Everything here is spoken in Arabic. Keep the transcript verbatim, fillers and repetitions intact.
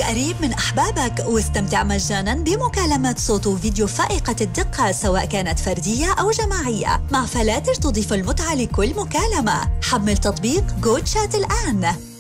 قريب من أحبابك واستمتع مجاناً بمكالمات صوت وفيديو فائقة الدقة سواء كانت فردية أو جماعية مع فلاتر تضيف المتعة لكل مكالمة. حمل تطبيق جو تشات الآن.